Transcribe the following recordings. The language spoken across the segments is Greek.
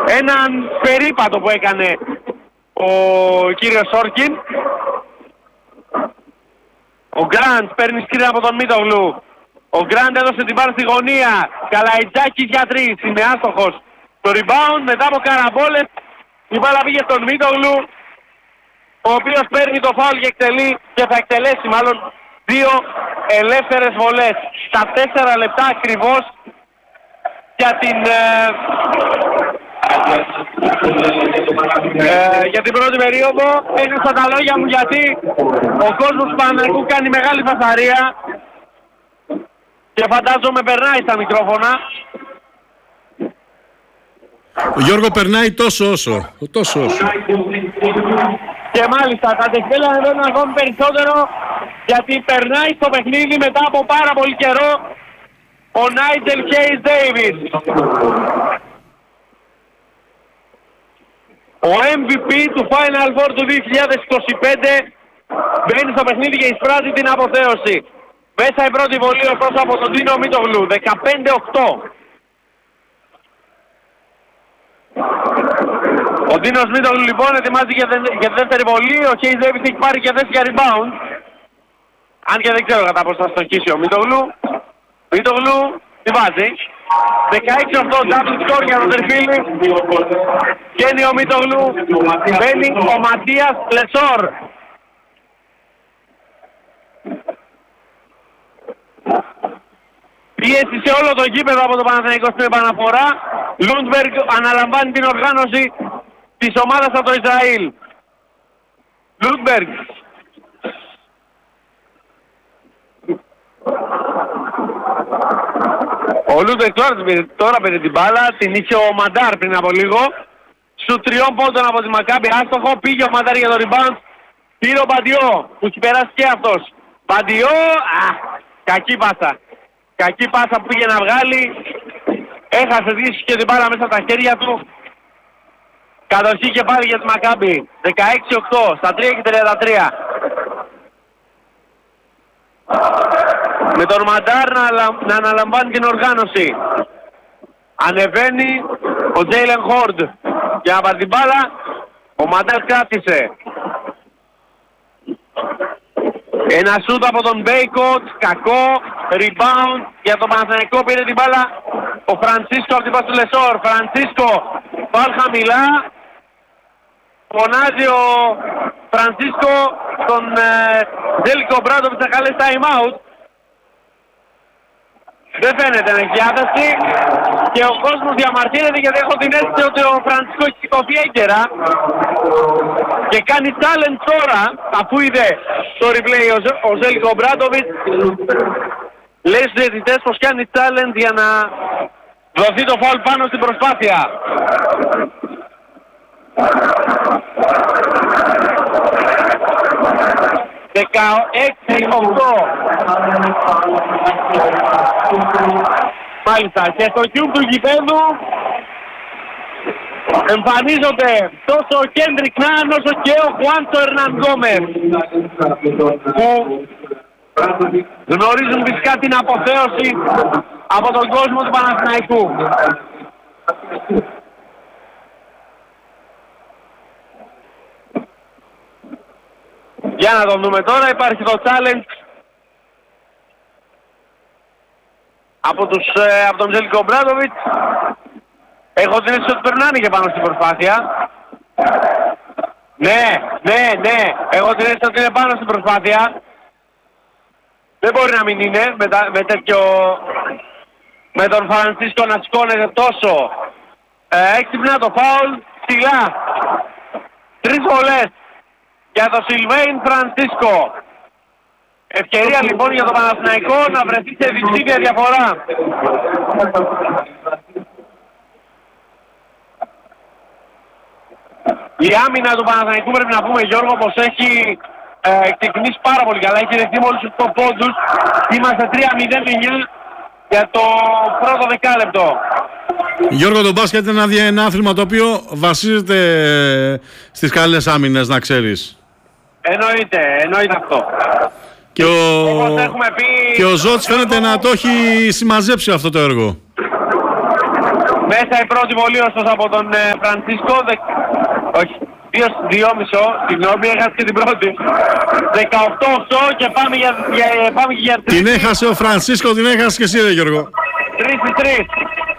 έναν περίπατο που έκανε ο κύριος Σόρκιν. Ο Γκραντ παίρνει σκριν από τον Μίτογλου. Ο Γκραντ έδωσε την μπάλα στη γωνία. Καλαϊτζάκης για 3, είναι άστοχος. Το rebound μετά από καραμπόλες. Η μπάλα πήγε στον Μίτογλου, ο οποίος παίρνει το φάουλ και εκτελεί και θα εκτελέσει μάλλον 2 ελεύθερες βολές στα 4 λεπτά ακριβώς για την πρώτη περίοδο. Έχασα τα λόγια μου γιατί ο κόσμος του Παναθηναϊκού κάνει μεγάλη φασαρία και φαντάζομαι περνάει στα μικρόφωνα. Ο Γιώργο περνάει τόσο όσο. Και μάλιστα τα τεχνέλα ανεβαίνουν ακόμη περισσότερο γιατί περνάει στο παιχνίδι μετά από πάρα πολύ καιρό ο Νάιτζελ Χέις Ντέιβις. Ο MVP του Final Four του 2025 μπαίνει στο παιχνίδι και εισπράττει την αποθέωση. Μέσα η πρώτη βολή ωστόσο από τον Ντίνο Μίτογλου, 15-8. Ο Ντίνος Μίτογλου λοιπόν ετοιμάζει για δεύτερη βολή. Ο Χέις Ντέιβις έχει πάρει και θέση για rebound. Αν και δεν ξέρω κατά πώς θα στοχίσει ο Μίτογλου. Μίτογλου τη βάζει. 16-8 double score για τον Τερφίλη. Βγαίνει ο Μίτογλου. Μπαίνει ο Ματίας Λεσόρ. Πίεση σε όλο το γήπεδο από το Παναθηναϊκό στην επαναφορά. Λούντμπεργκ αναλαμβάνει την οργάνωση της ομάδας από το Ισραήλ. Λούντμπεργκ. Ο Λούντμπεργκ τώρα πήρε την μπάλα, την είχε ο Μαντάρ πριν από λίγο. Σου 3 πόντων από τη Μακάμπη, άστοχο, πήγε ο Μαντάρ για το rebound. Πήρε ο Μπαντιό, που έχει περάσει και αυτός. Μπαντιό, κακή πάσα. Κακή πάσα που πήγε να βγάλει. Έχασε δύσκολη και την μπάλα μέσα από τα χέρια του. Κατοχή και πάλι για τη Μακάμπη. 16-8 στα 3 και 33. Με τον Μαντάρ να αναλαμβάνει την οργάνωση. Ανεβαίνει ο Τζέιλεν Χόρντ για να πάρει την μπάλα. Ο Μαντάρ κράτησε. Ένα σούτ από τον Μπέικοτ, κακό, rebound για τον Παναθηναϊκό, πήρε την μπάλα ο Φρανσίσκο από την πάση του Λεσόρ. Φρανσίσκο, πάλι χαμηλά, φωνάζει ο Φρανσίσκο τον Ζέλικο Μπράντοβιτς να καλέσει time out. Δεν φαίνεται να έχει διάθεση και ο κόσμος διαμαρτύρεται γιατί έχω την αίσθηση ότι ο Φρανσίσκο έχει σηκωθεί έγκαιρα και κάνει challenge τώρα, αφού είδε το replay ο Ζέλικο Μπράντοβιτς. Λέει στους διαιτητές πως κάνει challenge για να δοθεί το foul πάνω στην προσπάθεια. Μάλιστα, και στο cube του γηπέδου εμφανίζονται τόσο ο Κέντρικ Νάν όσο και ο Χουάντσο Ερνάν Γκόμες, που γνωρίζουν φυσικά την αποθέωση από τον κόσμο του Παναθηναϊκού. Για να το δούμε τώρα, υπάρχει το challenge από τον Ζέλικο Μπράντοβιτς. Έχω την αίσθηση ότι περνάνε και πάνω στην προσπάθεια. Ναι, έχω την αίσθηση ότι είναι πάνω στην προσπάθεια. Δεν μπορεί να μην είναι με τον Φρανσίσκο να σηκώνεται τόσο έξυπνα το φάουλ ψηλά. 3 βολές για τον Σιλβέιν Φρανσίσκο. Ευκαιρία λοιπόν για τον Παναθηναϊκό να βρεθεί σε διψήφια διαφορά. Η άμυνα του Παναθηναϊκού πρέπει να πούμε, Γιώργο, πως έχει ξεκινήσει πάρα πολύ καλά. Έχει δεχτεί μόλις 8 πόντους. Είμαστε 3-0-9 για το πρώτο δεκάλεπτο. Γιώργο, το μπάσκετ είναι ένα άθλημα το οποίο βασίζεται στις καλές άμυνες, να ξέρεις. Εννοείται αυτό. Και ο Ζότς φαίνεται να το έχει συμμαζέψει αυτό το έργο. Μέσα η πρώτη βολή ωστόσο από τον Φρανσίσκο. Όχι, 2,5, συγγνώμη, έχασε και την πρώτη. 18-8 και πάμε για 3. Την έχασε ο Φρανσίσκο, την έχασε και εσύ ρε Γιώργο. 3-3.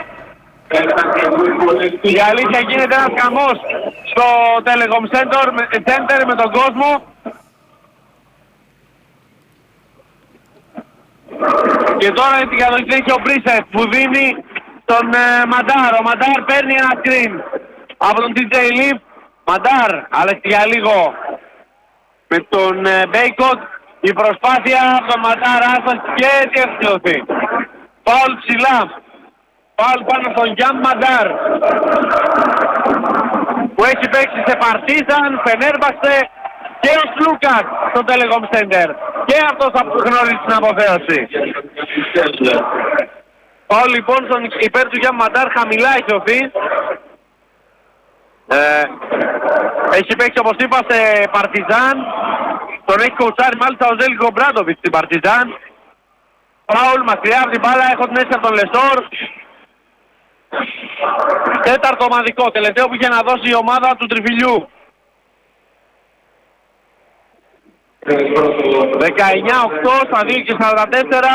Η αλήθεια γίνεται ένας χαμός στο Telecom Center με τον κόσμο. Και τώρα την κατοχή έχει ο Μπρίσεφ που δίνει τον Μαντάρ. Ο Μαντάρ παίρνει ένα screen από τον DJ Leaf. Μαντάρ, αλλά για λίγο με τον Μπέικοτ. Η προσπάθεια από τον Μαντάρ άστος και διευκολωθεί. Φάουλ ψηλά. Φάουλ πάνω στον Γιάν Μαντάρ που έχει παίξει σε Παρτίζαν, Φενέρμπαξε και ο Σλούκας στο Telecom Center. Και αυτός θα γνωρίσει την αποθέωση. Φάουλ λοιπόν στον υπέρ του Γιάν Μαντάρ, χαμηλά έχει οθεί. Έχει παίξει όπως είπα σε Παρτιζάν. Τον έχει κοουτσάρει μάλιστα ο Ζέλικο Μπράντοβιτς στην Παρτιζάν. Φάουλ μακριά από την μπάλα, έχω την αίσθηση από τον Λεσόρ. Τέταρτο ομαδικό, τελευταίο που είχε να δώσει η ομάδα του Τριφυλιού. 19-8 στα 2 και 44.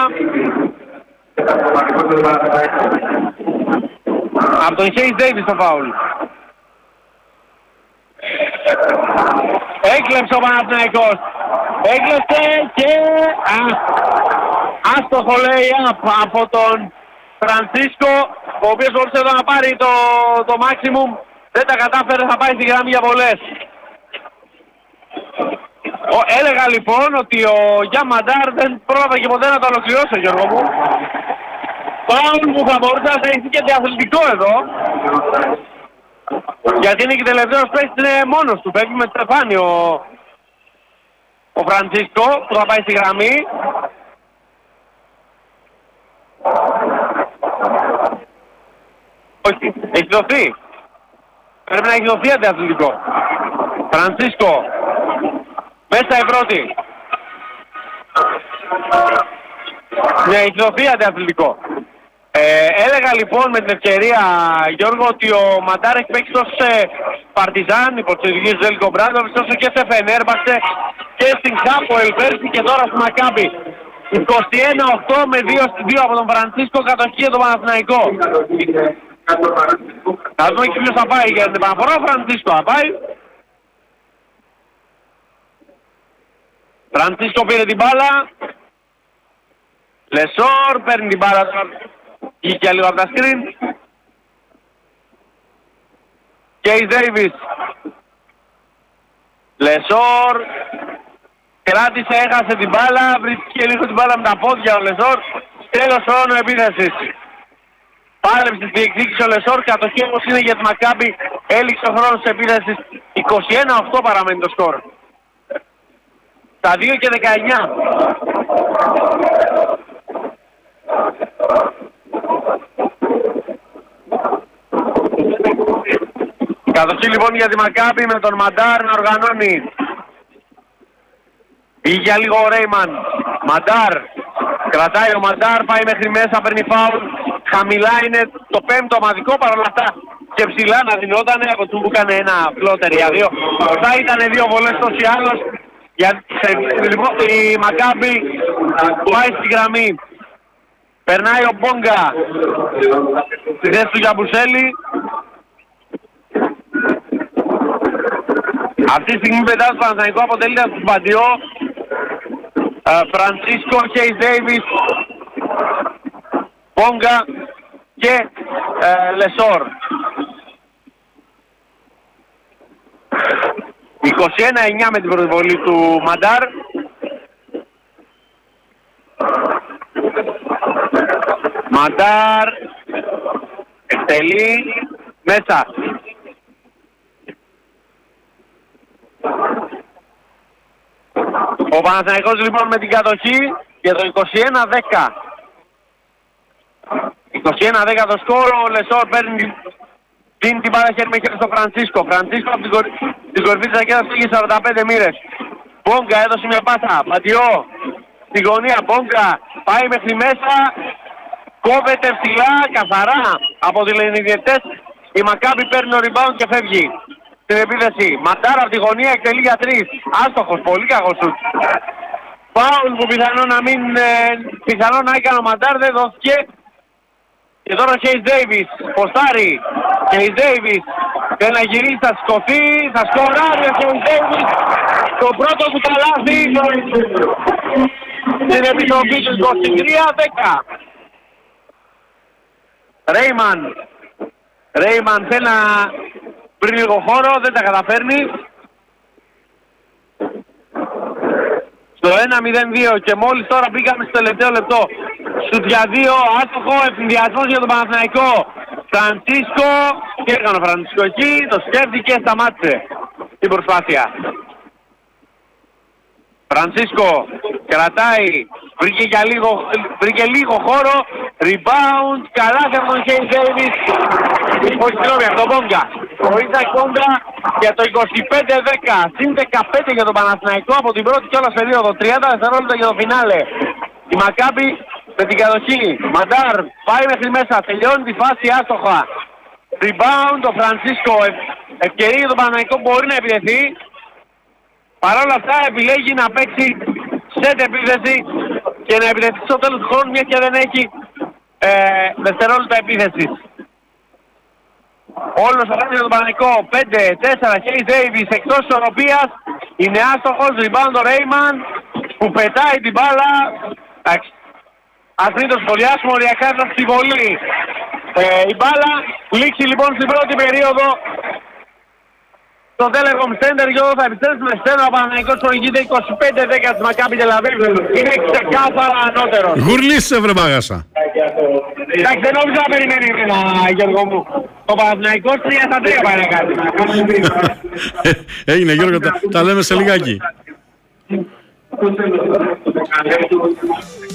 Από τον Χέις Ντέιβις το φάουλ. Έκλεψε ο Παναθηναϊκός. Έκλεψε και άστοχο λέει από τον Φρανσίσκο, ο οποίος μπορούσε εδώ να πάρει το maximum. Δεν τα κατάφερε, θα πάει στη γραμμή για βολές. Έλεγα λοιπόν ότι ο Γιάν Μαντάρ δεν πρόλαβε και ποτέ να το ολοκληρώσει, Γιώργο μου. Φάουλ που θα μπορούσε να έχει και διαθλητικό εδώ. Γιατί είναι και τελευταίος παίκτης, είναι μόνος του, παίζει με Στεφάνι ο Φρανσίσκο που θα πάει στη γραμμή. Όχι, έχει δοθεί. Πρέπει να έχει δοθεί αντιαθλητικό. Φρανσίσκο. Μέσα η πρώτη. Ναι, έχει δοθεί αντιαθλητικό. Έλεγα λοιπόν με την ευκαιρία, Γιώργο, ότι ο Μαντάρ έχει παίξει τόσο σε Παρτιζάν, υπό τις οδηγίες του Ζέλικο Μπράντοβιτς, τόσο και σε Φενέρμπαξε και στην Χάποελ πέρσι και τώρα στο Μακάμπι. 21-8 με 2-2 από τον Φρανσίσκο, κατοχή για τον Παναθηναϊκό. Θα δούμε και ποιος θα πάει για την επαναφορά. Ο Φρανσίσκο θα πάει. Φρανσίσκο πήρε την μπάλα. Λεσόρ παίρνει την μπάλα. Βγήκε λίγο από τα σκριν. Κέις Ντέιβις. Λεσόρ. Κράτησε, έχασε την μπάλα. Βρίσκει λίγο την μπάλα με τα πόδια ο Λεσόρ. Τέλος χρόνου επίθεσης. Πάλεψε στη διεκδίκηση ο Λεσόρ. Κατοχή όμως είναι για τη Μακάμπι. Έληξε ο χρόνος της επίθεσης. 21-8 παραμένει το σκορ. Τα 2 και 19. Κατοχή λοιπόν για τη Μακάμπι με τον Μαντάρ να οργανώνει. Πήγε λίγο ο Ρέιμαν. Μαντάρ. Κρατάει ο Μαντάρ, πάει μέχρι μέσα, παίρνει φάουλ. Χαμηλά είναι το πέμπτο ομαδικό, παρόλα αυτά και ψηλά να δινότανε από του που έκανε ένα φλότερ για 2. Θα ήταν 2 βολές τόσοι άλλος. Λοιπόν, η Μακάμπι πάει στη γραμμή. Περνάει ο Μπόγκα στη θέση του Γιαμπουσέλη. Αυτή τη στιγμή πετά στο Παναθηναϊκό αποτελείται από τον Μπαντιό, Φρανσίσκο, Κέις Ντέιβις, Μπόγκα και Λεσόρ. 21-9 με την προβολή του Μαντάρ. Μαντάρ εκτελεί μέσα. Ο Παναθηναϊκός λοιπόν με την κατοχή για το 21-10. 21-10 το σκορ. Ο Λεσόρ παίρνει την μπάλα χέρι με χέρι στο Φρανσίσκο. Φρανσίσκο από την κορυφή της ρακέτας πήγε 45 μοίρες. Μπόγκα έδωσε μια πάσα. Μπαντιό στη γωνία. Μπόγκα πάει μέχρι μέσα. κόβεται ψηλά, καθαρά από τις λενιδιαιτές. Η Μακάμπι παίρνει το rebound και φεύγει στην επίθεση. Μαντάρ από τη γωνία εκτελεί για 3. Άστοχος, πολύ κακός σουτ. Φάουλ που πιθανόν να έκανε ο Μαντάρ, δεν δόθηκε. Και τώρα ο Χέις Ντέιβις ποστάρει. Χέις Ντέιβις θέλει να γυρίσει, θα σηκωθεί, θα σκοράρει ο Χέις Ντέιβις. Το πρώτο του καλάθι στην επιστροφή του 23-10. Ρέιμαν θέλει να βρει λίγο χώρο, δεν τα καταφέρνει. Στο 1-0-2 και μόλις τώρα μπήκαμε στο τελευταίο λεπτό. Σουτ για 2, άστοχο, ευθυνδιασμός για τον Παναθηναϊκό. Φραντσίσκο, και έκανε ο Φραντσίσκο εκεί, το σκέφτηκε, σταμάτησε την προσπάθεια. Φραντσίσκο κρατάει, βρήκε λίγο χώρο, rebound, καλά από τον Χέις Ντέιβις. Όχι, συγγνώμη, από τον Μπόγκα. Ο Ίζακ Μπόγκα για το 25-10, συν 15 για τον Παναθηναϊκό από την πρώτη κιόλας περίοδο, 30 δευτερόλεπτα για το φινάλε. Η Μακάμπι με την κατοχή, Μαντάρ πάει μέχρι μέσα, τελειώνει τη φάση άστοχα. Rebound, ο Φραντσίσκο, ευκαιρία για τον Παναθηναϊκό, μπορεί να επιτεθεί. Παρ' όλα αυτά επιλέγει να παίξει σετ επίθεση και να επιτεθεί στο τέλος του χρόνου, μια και δεν έχει δευτερόλεπτα επίθεσης. Όλος ο για τον Παναθηναϊκό, 5-4, Χέις Ντέιβις εκτός ισορροπίας, είναι άστοχος, rebound ο Ρέιμαν που πετάει την μπάλα. Ας μην το σχολιάσουμε, οριακά ήταν στη βολή η μπάλα. Λήξη λοιπόν στην πρώτη περίοδο στο Telecom Center και εδώ θα επιστρέψουμε στένο ο Παναθηναϊκός που ηγείται 25-10 της Μακάμπι Τελαβίβ. Είναι ξεκάθαρα ανώτερος. Γουρλίσσε βρε μάγασα. Εντάξει, δεν νόμιζα να περιμένει εμένα, Γιώργο μου. Ο Παναθηναϊκός 3-3 πάει να κάνει. Έγινε Γιώργο, τα λέμε σε λιγάκι.